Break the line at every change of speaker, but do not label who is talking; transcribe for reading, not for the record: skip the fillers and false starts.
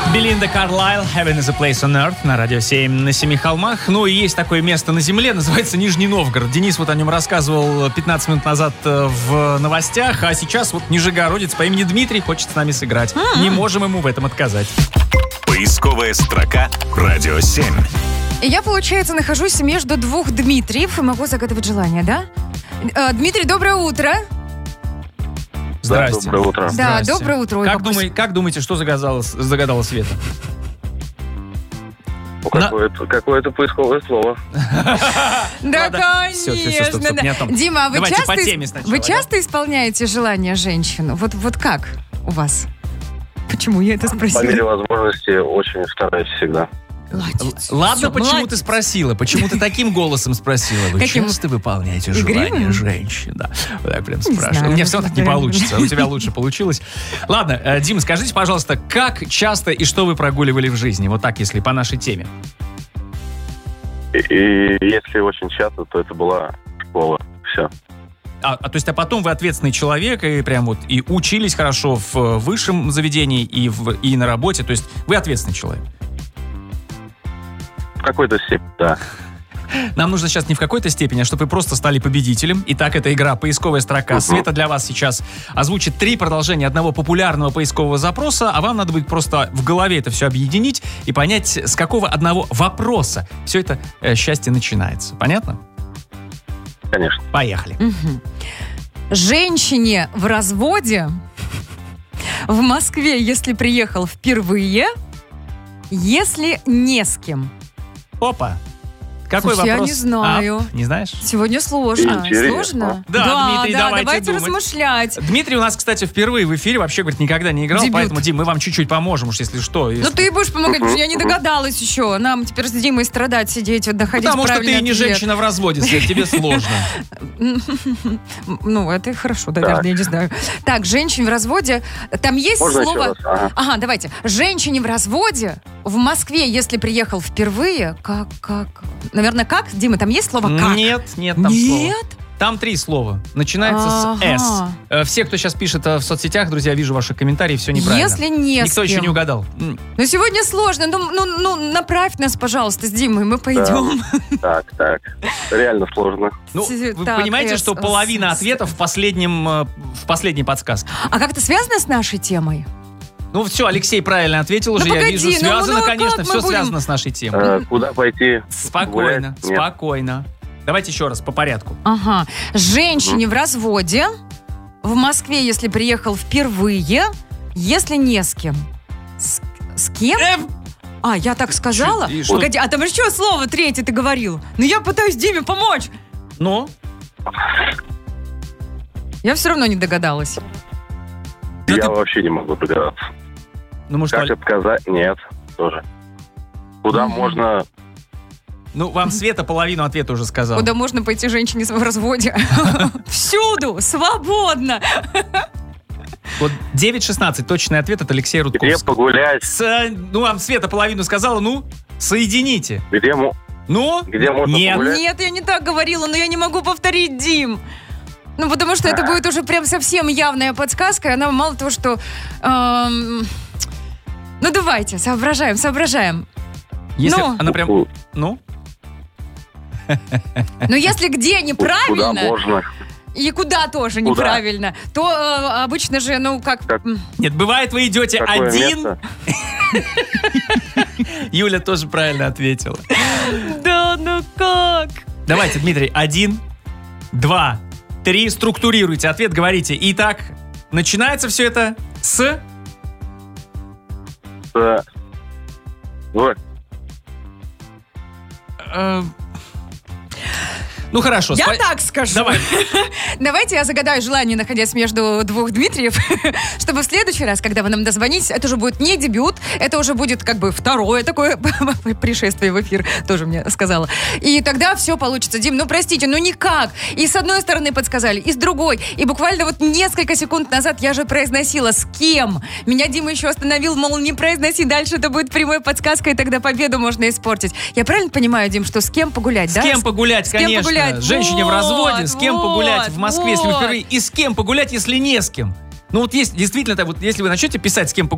Белинда Карлайл, Heaven is a place on earth, на радио 7 на 7 холмах. Ну и есть такое место на земле, называется Нижний Новгород. Денис вот о нем рассказывал 15 минут назад в новостях, а сейчас вот нижегородец по имени Дмитрий хочет с нами сыграть. Не можем ему в этом отказать.
Поисковая строка «Радио 7».
И я, получается, нахожусь между двух Дмитриев и могу загадывать желание, да? Дмитрий, доброе утро.
Здрасте.
Доброе утро.
Да,
Здрасте.
доброе утро.
Как думаете, что загадала Света?
Какое-то поисковое слово.
Да,
Ладно. Всё,
конечно.
стоп, не о том.
Дима, а
Давайте по теме сначала,
вы часто исполняете желания женщин? Вот как у вас? Почему я это
По
спросила?
мере возможности очень стараюсь всегда.
Ладно,
Всё,
почему
молодец.
ты спросила? Почему ты таким голосом спросила? Вы
Каким?
часто выполняете
Игривым?
желания женщин? Да, вот так прям
знаю,
спрашиваю. У меня все равно так не
да.
получится. У тебя лучше получилось. Ладно, Дима, скажите, пожалуйста, как часто и что вы прогуливали в жизни? Вот так, если по нашей теме.
И если очень часто, то это была школа. Все.
То есть, потом вы ответственный человек и прям вот и учились хорошо в высшем заведении и на работе. То есть вы ответственный человек.
В какой-то степени, да.
Нам нужно сейчас не в какой-то степени, а чтобы вы просто стали победителем. Итак, это игра «Поисковая строка». Света для вас сейчас озвучит 3 продолжения одного популярного поискового запроса, а вам надо будет просто в голове это все объединить и понять, с какого одного вопроса все это счастье начинается. Понятно?
Конечно.
Поехали.
Женщине в разводе в Москве, если приехал впервые, если не с кем.
Опа. Какой
Слушай, я
вопрос?
не знаю.
Не знаешь?
Сегодня сложно.
Интересно.
Сложно?
Да, Дмитрий, давайте думать.
размышлять.
Дмитрий у нас, кстати, впервые в эфире, вообще, говорит, никогда не играл,
Дебют.
поэтому, Дим, мы вам чуть-чуть поможем, уж если что.
Ну ты будешь помогать, потому что я не догадалась еще. Нам теперь с Димой страдать, сидеть, вот доходить
Потому что
правильный
ты не
ответ.
женщина в разводе, Свет, тебе сложно.
Ну, это хорошо, наверное, я не знаю. Так, женщин в разводе. Там есть
Можно еще
слово...
раз? Ага.
Ага, давайте. Женщине в разводе в Москве, если приехал впервые, как? Наверное, как? Дима, там есть слово «как»?
Нет, там слова.
Нет?
Там 3 слова. Начинается с «с». Все, кто сейчас пишет в соцсетях, друзья, вижу ваши комментарии, все неправильно.
Если не
Никто
с
еще
кем.
не угадал.
Ну, сегодня сложно. Ну, направь нас, пожалуйста, с Димой, мы пойдем.
Так. Реально сложно.
Ну, вы
Так,
понимаете,
«с»,
что половина ответов в последней подсказке.
А как это связано с нашей темой?
Ну все, Алексей правильно ответил уже,
Ну,
я
погоди,
вижу. Связано,
ну,
конечно,
как
все
мы будем?
связано с нашей темой.
Куда пойти?
Спокойно,
Гулять? Нет.
спокойно. Давайте еще раз, по порядку.
Ага. Женщине в разводе в Москве, если приехал впервые, если не с кем. С кем? А, я так сказала?
И что?
Погоди, а там еще слово третье ты говорил. Ну, я пытаюсь Диме помочь.
Но
Я все равно не догадалась.
Ну,
Я
ты-
вообще не могу догадаться.
ну, может,
Как отказать? Нет, тоже. Куда можно...
ну, вам Света половину ответа уже сказала.
Куда можно пойти женщине в разводе? Всюду, свободно.
Вот 9:16, точный ответ от Алексея
Где
Рудковского.
погулять?
Ну, вам Света половину сказала, ну, соедините.
Где
Ну,
можно
нет.
погулять?
Нет, я не так говорила, но я не могу повторить, Дим. Ну, потому что это будет уже прям совсем явная подсказка, и она мало того, что... Ну, давайте, соображаем.
Если
Ну.
она прям... Ну,
Но если где
Куда
неправильно,
можно?
и куда тоже
Куда?
неправильно, то обычно же, ну, как...
Как?
нет, бывает, вы идете
Какое
один.
место?
Юля тоже правильно ответила.
Да, ну как?
Давайте, Дмитрий, 1, 2, 3, структурируйте ответ, говорите. Итак, начинается все это с... Ну, хорошо.
Я так скажу.
Давай.
Давайте я загадаю желание, находясь между двух Дмитриев, чтобы в следующий раз, когда вы нам дозвонитесь, это уже будет не дебют, это уже будет как бы второе такое пришествие в эфир, тоже мне сказала. И тогда все получится. Дим, ну простите, ну никак. И с одной стороны подсказали, и с другой. И буквально вот несколько секунд назад я же произносила с кем. Меня Дима еще остановил, мол, не произноси дальше, это будет прямой подсказкой, и тогда победу можно испортить. Я правильно понимаю, Дим, что с кем погулять, да?
С кем погулять,
С кем
конечно.
погулять?
Женщине в разводе, с кем погулять в Москве, если вы
вот.
впервые, и с кем погулять, если не с кем. Ну вот есть, действительно, вот, если вы начнете писать, с кем погулять,